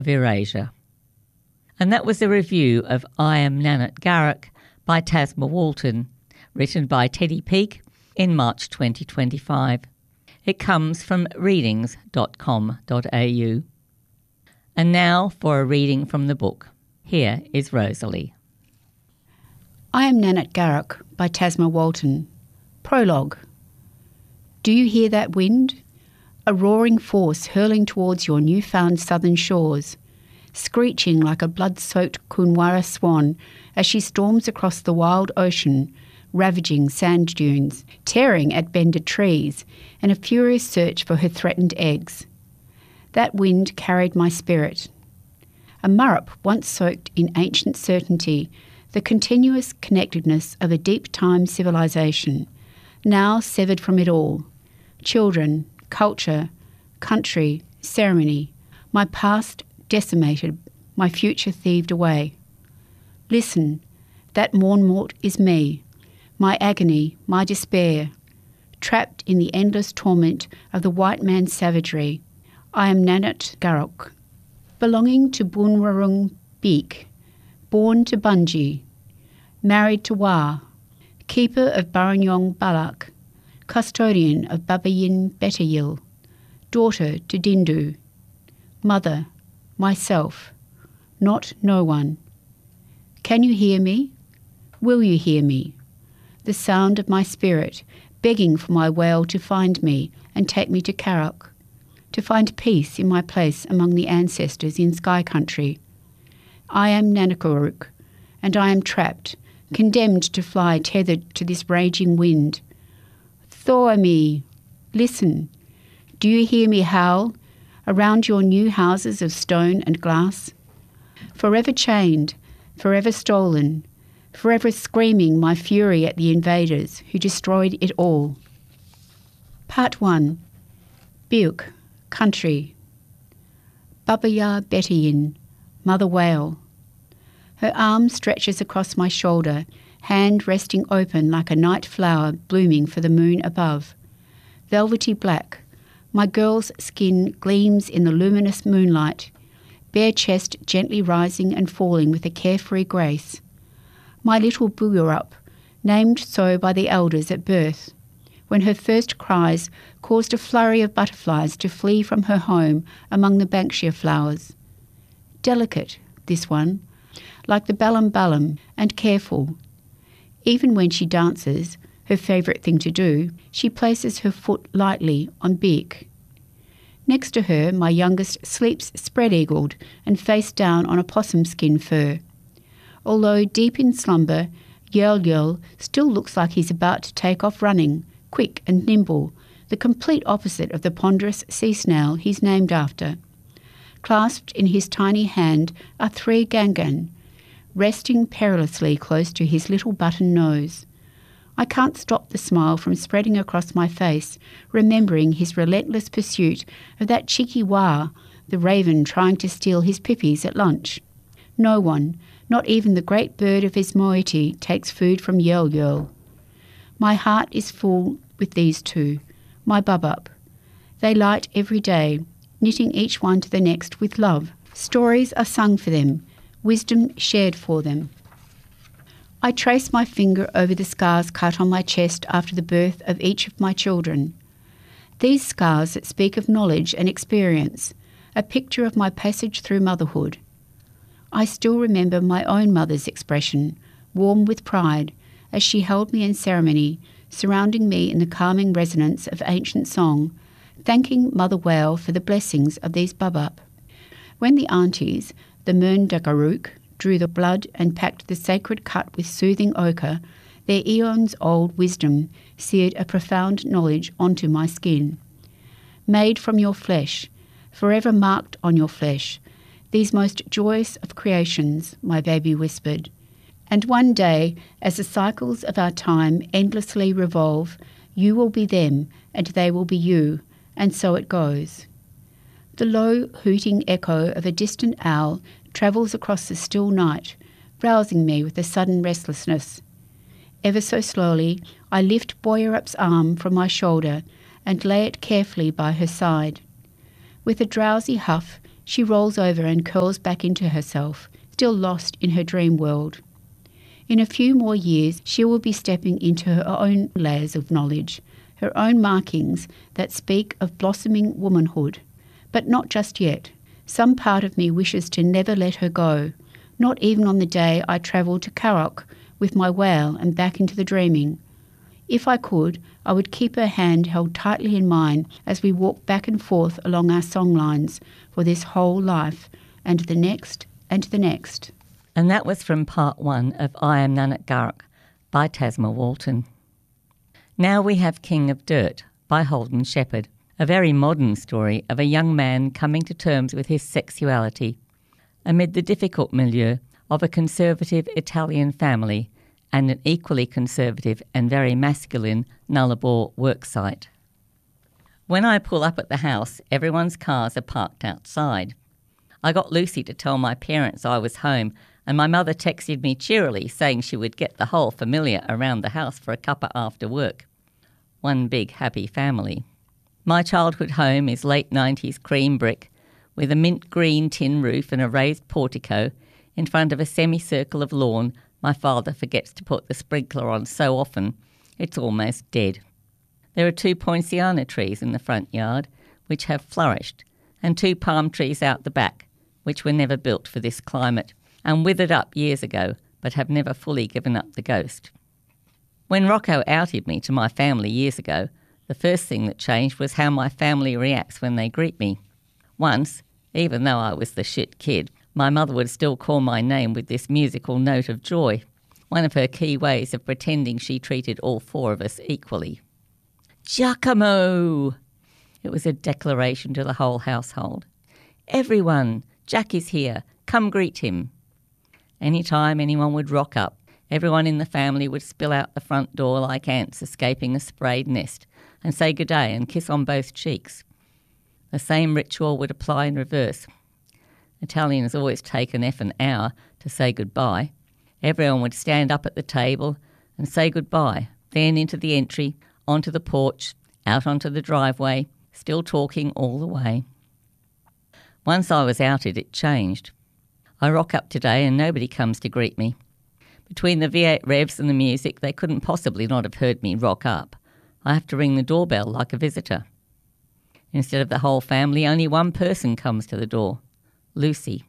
of Erasure. And that was a review of I Am Nanette Garrock by Tasma Walton, written by Teddy Peake in March 2025. It comes from readings.com.au. And now for a reading from the book. Here is Rosalie. I Am Nanette Garrock by Tasma Walton. Prologue. Do you hear that wind? A roaring force hurling towards your newfound southern shores, screeching like a blood-soaked Kunwara swan as she storms across the wild ocean, ravaging sand dunes, tearing at bended trees, in a furious search for her threatened eggs. That wind carried my spirit. A Murrup once soaked in ancient certainty, the continuous connectedness of a deep-time civilization, now severed from it all. Children, culture, country, ceremony, my past decimated, my future thieved away. Listen, that Mornmort is me, my agony, my despair, trapped in the endless torment of the white man's savagery. I am Nanette Garrock, belonging to Bunwurrung Beek, born to Bunji, married to Wa, keeper of Baranyong Balak, custodian of Babayin Betayil, daughter to Dindu, mother, myself, not no one. Can you hear me? Will you hear me? The sound of my spirit begging for my whale to find me and take me to Karok, to find peace in my place among the ancestors in Sky Country. I am Nanakaruk, and I am trapped, condemned to fly tethered to this raging wind. Thoami, listen. Do you hear me howl around your new houses of stone and glass? Forever chained, forever stolen, forever screaming my fury at the invaders who destroyed it all. Part 1. Biuk, Country. Babaya Betayin, Mother Whale. Her arm stretches across my shoulder, hand resting open like a night flower blooming for the moon above. Velvety black, my girl's skin gleams in the luminous moonlight, bare chest gently rising and falling with a carefree grace. My little Boogerup, named so by the elders at birth, when her first cries caused a flurry of butterflies to flee from her home among the banksia flowers. Delicate, this one, like the balam and careful. Even when she dances, her favourite thing to do, she places her foot lightly on beak. Next to her, my youngest sleeps spread-eagled and face down on a possum skin fur. Although deep in slumber, Yell still looks like he's about to take off running, quick and nimble, the complete opposite of the ponderous sea snail he's named after. Clasped in his tiny hand are 3 gangan, resting perilously close to his little button nose. I can't stop the smile from spreading across my face, remembering his relentless pursuit of that cheeky Wah, the raven trying to steal his pippies at lunch. No one, not even the great bird of his moiety, takes food from Yell. My heart is full with these two, my Bubup. They light every day, knitting each one to the next with love. Stories are sung for them, wisdom shared for them. I trace my finger over the scars cut on my chest after the birth of each of my children. These scars that speak of knowledge and experience, a picture of my passage through motherhood. I still remember my own mother's expression, warm with pride, as she held me in ceremony, surrounding me in the calming resonance of ancient song, thanking Mother Whale for the blessings of these Bubup. When the aunties, the Merndagaruk, drew the blood and packed the sacred cut with soothing ochre, their eons-old wisdom seared a profound knowledge onto my skin. Made from your flesh, forever marked on your flesh, these most joyous of creations, my baby whispered. And one day, as the cycles of our time endlessly revolve, you will be them and they will be you, and so it goes. The low hooting echo of a distant owl travels across the still night, rousing me with a sudden restlessness. Ever so slowly, I lift Boyerup's arm from my shoulder and lay it carefully by her side. With a drowsy huff, She rolls over and curls back into herself, still lost in her dream world. In a few more years, she will be stepping into her own layers of knowledge, her own markings that speak of blossoming womanhood. But not just yet. Some part of me wishes to never let her go, not even on the day I travel to Karok with my whale and back into the dreaming. If I could, I would keep her hand held tightly in mine as we walk back and forth along our songlines for this whole life, and the next, and the next. And that was from part 1 of I Am Nannet Garrock by Tasma Walton. Now we have King of Dirt by Holden Shepherd, a very modern story of a young man coming to terms with his sexuality amid the difficult milieu of a conservative Italian family and an equally conservative and very masculine Nullarbor worksite. When I pull up at the house, everyone's cars are parked outside. I got Lucy to tell my parents I was home, and my mother texted me cheerily saying she would get the whole familia around the house for a cuppa after work. One big happy family. My childhood home is late 90s cream brick with a mint green tin roof and a raised portico in front of a semicircle of lawn my father forgets to put the sprinkler on so often it's almost dead. There are 2 poinciana trees in the front yard which have flourished, and 2 palm trees out the back which were never built for this climate and withered up years ago but have never fully given up the ghost. When Rocco outed me to my family years ago, the first thing that changed was how my family reacts when they greet me. Once, even though I was the shit kid, my mother would still call my name with this musical note of joy, one of her key ways of pretending she treated all 4 of us equally. Giacomo! It was a declaration to the whole household. Everyone, Jack is here, come greet him. Any time anyone would rock up, everyone in the family would spill out the front door like ants escaping a sprayed nest and say good day and kiss on both cheeks. The same ritual would apply in reverse. Italians always take an effing hour to say goodbye. Everyone would stand up at the table and say goodbye, then into the entry, onto the porch, out onto the driveway, still talking all the way. Once I was outed, it changed. I rock up today and nobody comes to greet me. Between the V8 revs and the music, they couldn't possibly not have heard me rock up. I have to ring the doorbell like a visitor. Instead of the whole family, only one person comes to the door. Lucy.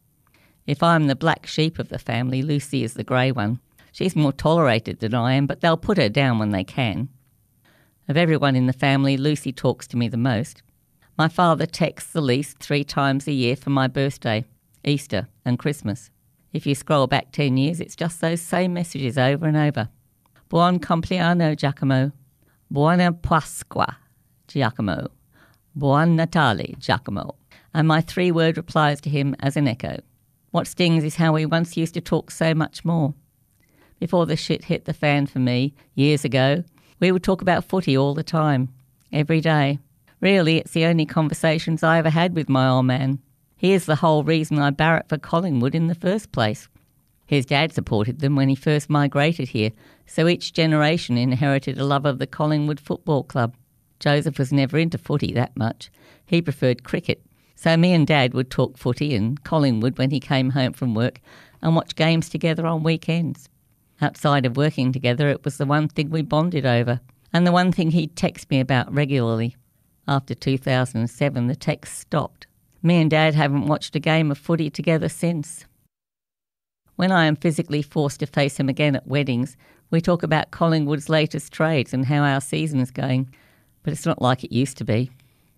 If I'm the black sheep of the family, Lucy is the grey one. She's more tolerated than I am, but they'll put her down when they can. Of everyone in the family, Lucy talks to me the most. My father texts the least 3 times a year for my birthday, Easter and Christmas. If you scroll back 10 years, it's just those same messages over and over. Buon compleanno, Giacomo. Buona Pasqua, Giacomo. Buon Natale, Giacomo. And my 3-word replies to him as an echo. What stings is how we once used to talk so much more. Before the shit hit the fan for me, years ago, we would talk about footy all the time, every day. Really, it's the only conversations I ever had with my old man. He is the whole reason I barracked for Collingwood in the first place. His dad supported them when he first migrated here, so each generation inherited a love of the Collingwood Football Club. Joseph was never into footy that much. He preferred cricket. So me and Dad would talk footy and Collingwood when he came home from work and watch games together on weekends. Outside of working together, it was the one thing we bonded over, and the one thing he'd text me about regularly. After 2007, the text stopped. Me and Dad haven't watched a game of footy together since. When I am physically forced to face him again at weddings, we talk about Collingwood's latest trades and how our season is going, but it's not like it used to be.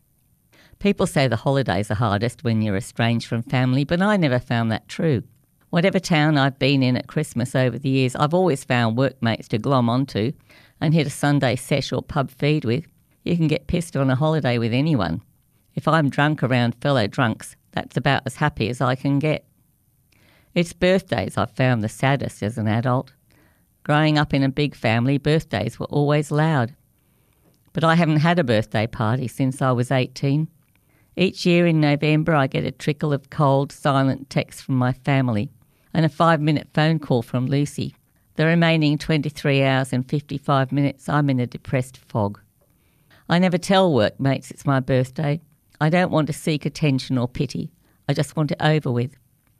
People say the holidays are hardest when you're estranged from family, but I never found that true. Whatever town I've been in at Christmas over the years, I've always found workmates to glom onto and hit a Sunday sesh or pub feed with. You can get pissed on a holiday with anyone. If I'm drunk around fellow drunks, that's about as happy as I can get. It's birthdays I've found the saddest as an adult. Growing up in a big family, birthdays were always loud. But I haven't had a birthday party since I was 18. Each year in November, I get a trickle of cold, silent texts from my family and a 5-minute phone call from Lucy. The remaining 23 hours and 55 minutes, I'm in a depressed fog. I never tell workmates it's my birthday. I don't want to seek attention or pity. I just want it over with.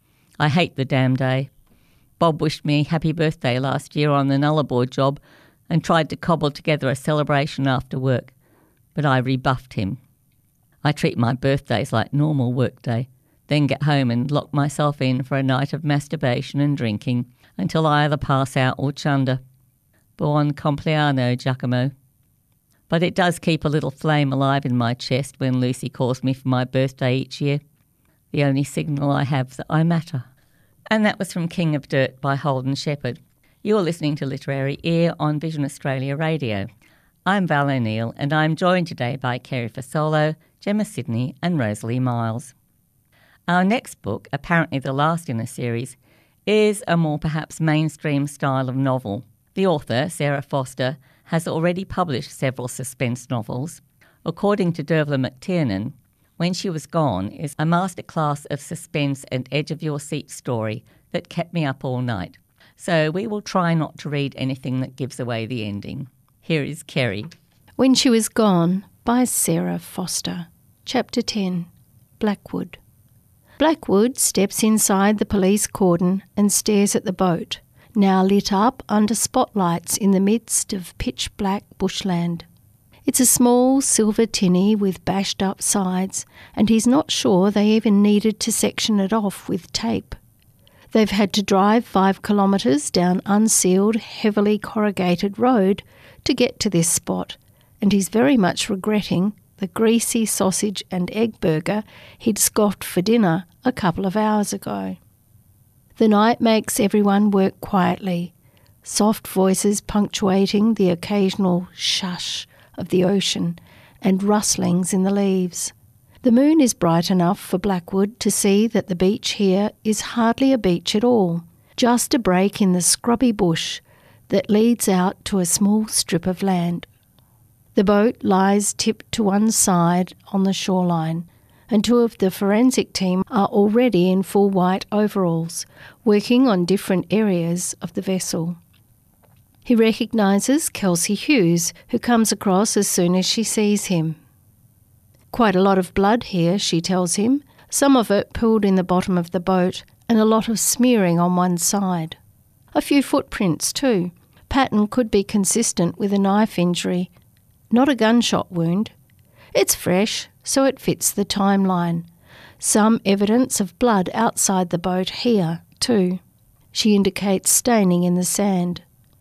I hate the damn day. Bob wished me happy birthday last year on the Nullarbor job and tried to cobble together a celebration after work, but I rebuffed him. I treat my birthdays like normal workday, then get home and lock myself in for a night of masturbation and drinking until I either pass out or chunder. Buon compleanno, Giacomo. But it does keep a little flame alive in my chest when Lucy calls me for my birthday each year, the only signal I have that I matter. And that was from King of Dirt by Holden Shepherd. You're listening to Literary Ear on Vision Australia Radio. I'm Val O'Neill and I'm joined today by Kerry Fasolo, Gemma Sidney and Rosalie Miles. Our next book, apparently the last in a series, is a more perhaps mainstream style of novel. The author, Sarah Foster, has already published several suspense novels. According to Dervla McTiernan, When She Was Gone is a masterclass of suspense and edge-of-your-seat story that kept me up all night. So we will try not to read anything that gives away the ending. Here is Kerry. When She Was Gone by Sarah Foster. Chapter 10. Blackwood. Blackwood steps inside the police cordon and stares at the boat, now lit up under spotlights in the midst of pitch-black bushland. It's a small silver tinny with bashed-up sides, and he's not sure they even needed to section it off with tape. They've had to drive 5 kilometres down unsealed, heavily corrugated road to get to this spot, and he's very much regretting the greasy sausage and egg burger he'd scoffed for dinner a couple of hours ago. The night makes everyone work quietly, soft voices punctuating the occasional shush of the ocean and rustlings in the leaves. The moon is bright enough for Blackwood to see that the beach here is hardly a beach at all, just a break in the scrubby bush that leads out to a small strip of land. The boat lies tipped to one side on the shoreline, and 2 of the forensic team are already in full white overalls, working on different areas of the vessel. He recognises Kelsey Hughes, who comes across as soon as she sees him. Quite a lot of blood here, she tells him, some of it pooled in the bottom of the boat and a lot of smearing on one side. A few footprints too. Pattern could be consistent with a knife injury, not a gunshot wound. It's fresh, so it fits the timeline. Some evidence of blood outside the boat here too. She indicates staining in the sand.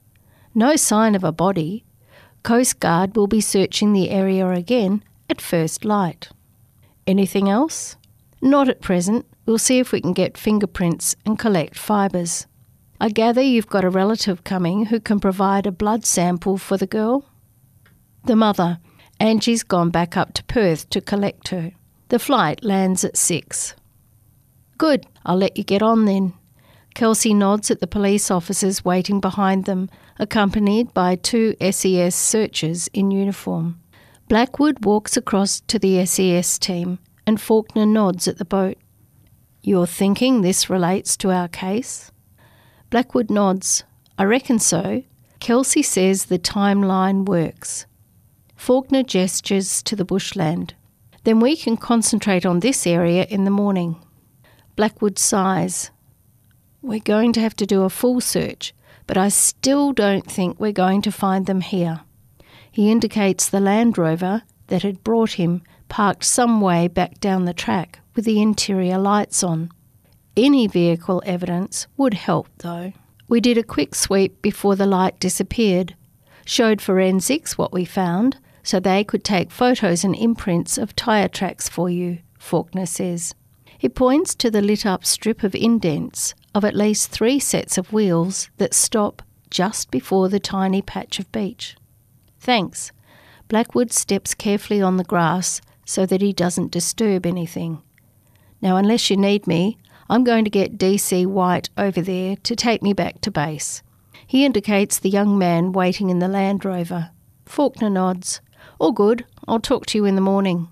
No sign of a body. Coast Guard will be searching the area again at first light. Anything else? Not at present. We'll see if we can get fingerprints and collect fibres. I gather you've got a relative coming who can provide a blood sample for the girl? The mother. Angie's gone back up to Perth to collect her. The flight lands at 6. Good. I'll let you get on then. Kelsey nods at the police officers waiting behind them, accompanied by 2 SES searchers in uniform. Blackwood walks across to the SES team and Faulkner nods at the boat. You're thinking this relates to our case? Blackwood nods. I reckon so. Kelsey says the timeline works. Faulkner gestures to the bushland. Then we can concentrate on this area in the morning. Blackwood sighs. We're going to have to do a full search, but I still don't think we're going to find them here. He indicates the Land Rover that had brought him, parked some way back down the track with the interior lights on. Any vehicle evidence would help, though. We did a quick sweep before the light disappeared, showed forensics what we found, so they could take photos and imprints of tyre tracks for you, Faulkner says. He points to the lit-up strip of indents of at least 3 sets of wheels that stop just before the tiny patch of beach. Thanks. Blackwood steps carefully on the grass so that he doesn't disturb anything. Now, unless you need me, I'm going to get DC White over there to take me back to base. He indicates the young man waiting in the Land Rover. Faulkner nods. All good. I'll talk to you in the morning.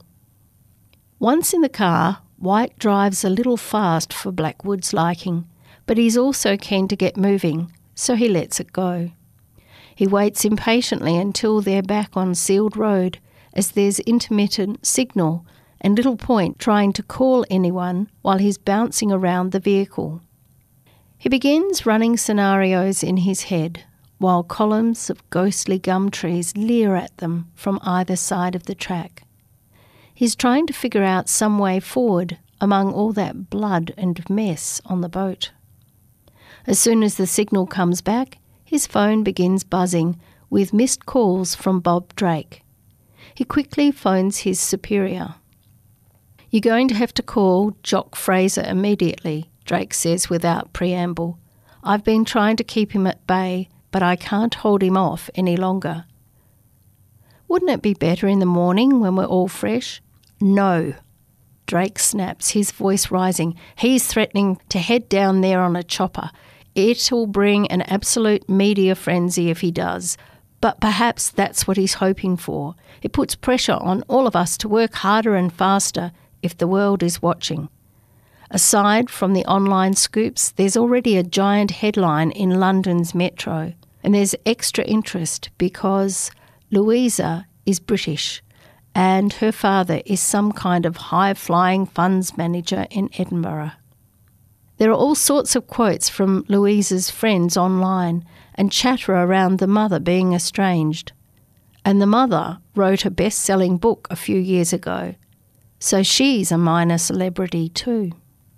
Once in the car, White drives a little fast for Blackwood's liking, but he's also keen to get moving, so he lets it go. He waits impatiently until they're back on sealed road, as there's intermittent signal and little point trying to call anyone while he's bouncing around the vehicle. He begins running scenarios in his head while columns of ghostly gum trees leer at them from either side of the track. He's trying to figure out some way forward among all that blood and mess on the boat. As soon as the signal comes back, his phone begins buzzing with missed calls from Bob Drake. He quickly phones his superior. "You're going to have to call Jock Fraser immediately," Drake says without preamble. "I've been trying to keep him at bay, but I can't hold him off any longer." "Wouldn't it be better in the morning when we're all fresh?" "No." Drake snaps, his voice rising. "He's threatening to head down there on a chopper. It'll bring an absolute media frenzy if he does. But perhaps that's what he's hoping for. It puts pressure on all of us to work harder and faster if the world is watching." Aside from the online scoops, there's already a giant headline in London's Metro, and there's extra interest because Louisa is British and her father is some kind of high-flying funds manager in Edinburgh. There are all sorts of quotes from Louisa's friends online and chatter around the mother being estranged. And the mother wrote a best-selling book a few years ago, so she's a minor celebrity too.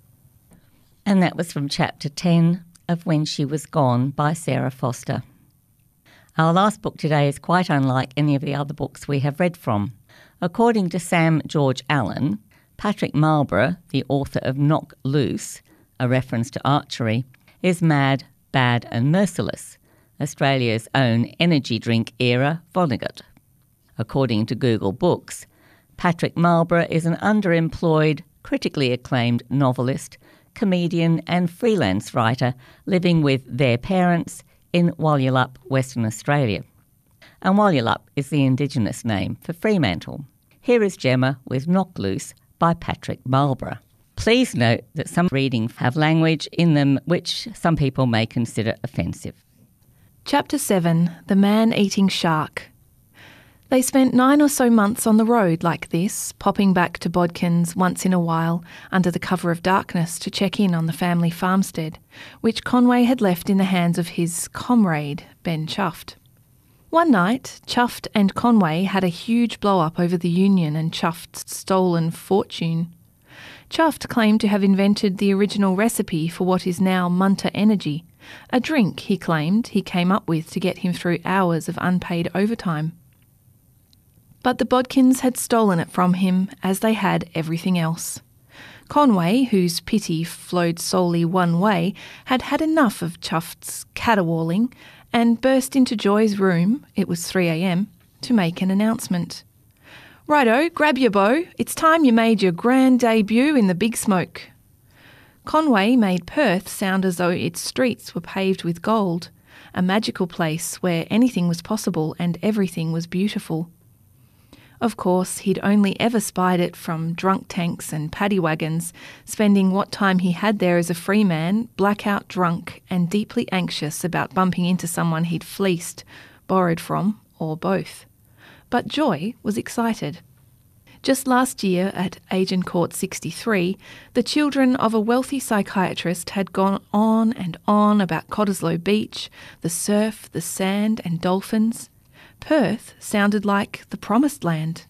And that was from Chapter 10 of When She Was Gone by Sarah Foster. Our last book today is quite unlike any of the other books we have read from. According to Sam George Allen, Patrick Marlborough, the author of Knock Loose, a reference to archery, is mad, bad and merciless, Australia's own energy drink era Vonnegut. According to Google Books, Patrick Marlborough is an underemployed, critically acclaimed novelist, comedian and freelance writer living with their parents in Walyalup, Western Australia. And Walyalup is the Indigenous name for Fremantle. Here is Gemma with Knock Loose by Patrick Marlborough. Please note that some readings have language in them which some people may consider offensive. Chapter 7, The Man-Eating Shark. They spent 9 or so months on the road like this, popping back to Bodkins once in a while under the cover of darkness to check in on the family farmstead, which Conway had left in the hands of his comrade, Ben Chuft. One night, Chuft and Conway had a huge blow-up over the Union and Chuft's stolen fortune. Chuft claimed to have invented the original recipe for what is now Munter Energy, a drink, he claimed, he came up with to get him through hours of unpaid overtime. But the Bodkins had stolen it from him, as they had everything else. Conway, whose pity flowed solely one way, had had enough of Chuft's caterwauling and burst into Joy's room, it was 3 a.m, to make an announcement. "Righto, grab your bow. It's time you made your grand debut in the big smoke." Conway made Perth sound as though its streets were paved with gold, a magical place where anything was possible and everything was beautiful. Of course, he'd only ever spied it from drunk tanks and paddy wagons, spending what time he had there as a free man, blackout drunk and deeply anxious about bumping into someone he'd fleeced, borrowed from, or both. But Joy was excited. Just last year at Agincourt 63, the children of a wealthy psychiatrist had gone on and on about Cottesloe Beach, the surf, the sand and dolphins. Perth sounded like the promised land.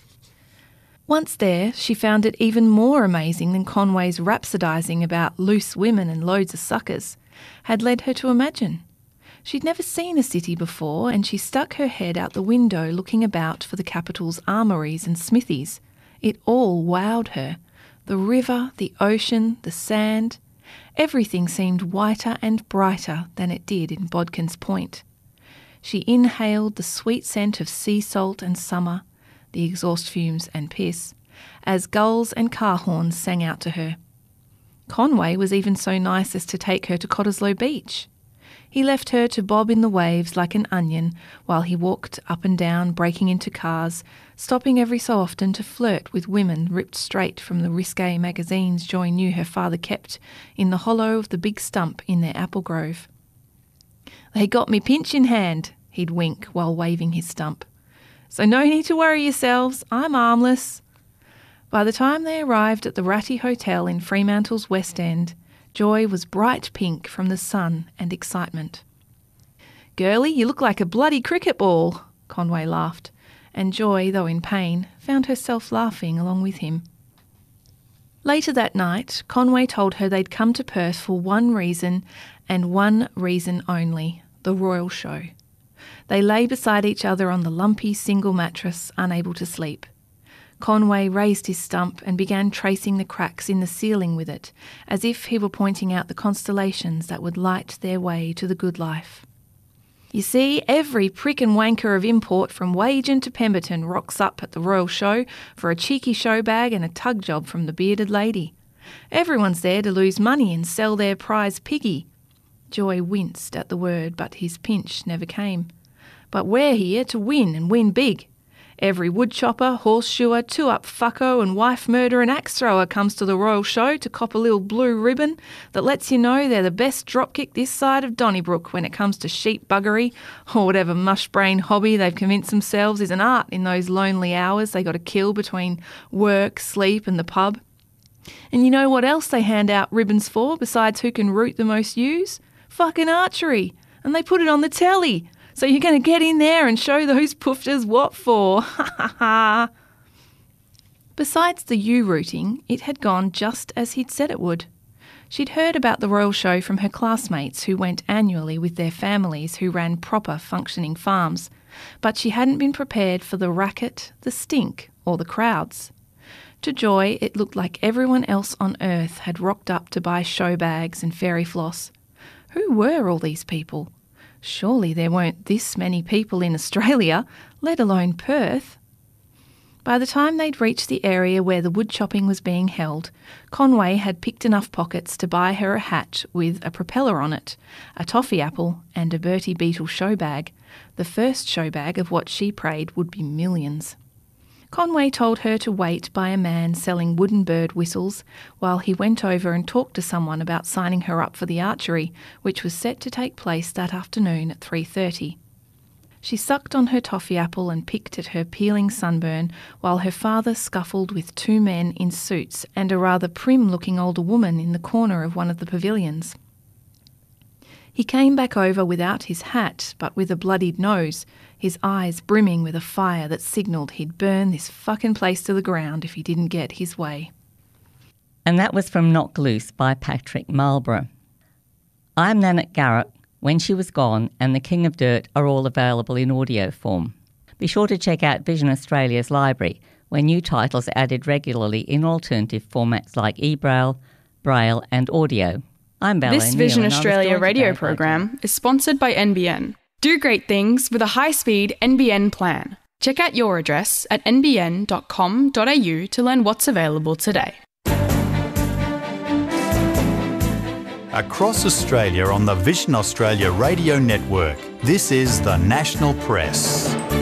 Once there, she found it even more amazing than Conway's rhapsodising about loose women and loads of suckers had led her to imagine. She'd never seen a city before, and she stuck her head out the window looking about for the capital's armories and smithies. It all wowed her. The river, the ocean, the sand. Everything seemed whiter and brighter than it did in Bodkins Point. She inhaled the sweet scent of sea salt and summer, the exhaust fumes and piss, as gulls and car horns sang out to her. Conway was even so nice as to take her to Cottesloe Beach. He left her to bob in the waves like an onion while he walked up and down, breaking into cars, stopping every so often to flirt with women ripped straight from the risque magazines Joy knew her father kept in the hollow of the big stump in their apple grove. "They got me pinch in hand," he'd wink while waving his stump. "So no need to worry yourselves, I'm harmless." By the time they arrived at the Ratty Hotel in Fremantle's West End, Joy was bright pink from the sun and excitement. "Girlie, you look like a bloody cricket ball," Conway laughed, and Joy, though in pain, found herself laughing along with him. Later that night, Conway told her they'd come to Perth for one reason and one reason only, the Royal Show. They lay beside each other on the lumpy single mattress, unable to sleep. Conway raised his stump and began tracing the cracks in the ceiling with it, as if he were pointing out the constellations that would light their way to the good life. "You see, every prick and wanker of import from Wagen to Pemberton rocks up at the Royal Show for a cheeky show bag and a tug job from the bearded lady. Everyone's there to lose money and sell their prize piggy." Joy winced at the word, but his pinch never came. "But we're here to win and win big. Every woodchopper, horseshoer, two-up fucko and wife murderer and axe thrower comes to the Royal Show to cop a little blue ribbon that lets you know they're the best dropkick this side of Donnybrook when it comes to sheep buggery or whatever mush-brain hobby they've convinced themselves is an art in those lonely hours they got to kill between work, sleep and the pub. And you know what else they hand out ribbons for besides who can root the most ewes? Fucking archery. And they put it on the telly. So you're going to get in there and show those poofters what for. Ha ha ha. Besides the ewe rooting, it had gone just as he'd said it would. She'd heard about the Royal Show from her classmates who went annually with their families who ran proper functioning farms, but she hadn't been prepared for the racket, the stink, or the crowds. To Joy, it looked like everyone else on earth had rocked up to buy show bags and fairy floss. Who were all these people? Surely there weren't this many people in Australia, let alone Perth. By the time they'd reached the area where the wood chopping was being held, Conway had picked enough pockets to buy her a hat with a propeller on it, a toffee apple and a Bertie Beetle show bag, the first show bag of what she prayed would be millions. Conway told her to wait by a man selling wooden bird whistles while he went over and talked to someone about signing her up for the archery, which was set to take place that afternoon at 3:30. She sucked on her toffee apple and picked at her peeling sunburn while her father scuffled with two men in suits and a rather prim-looking older woman in the corner of one of the pavilions. He came back over without his hat, but with a bloodied nose, his eyes brimming with a fire that signalled he'd burn this fucking place to the ground if he didn't get his way. And that was from Knock Loose by Patrick Marlborough. I'm Nanette Garrett, When She Was Gone, and The King of Dirt are all available in audio form. Be sure to check out Vision Australia's library, where new titles are added regularly in alternative formats like e-braille, braille and audio. I'm Bella This Vision Australia radio program is sponsored by NBN. Do great things with a high-speed NBN plan. Check out your address at nbn.com.au to learn what's available today. Across Australia on the Vision Australia radio network, this is the National Press.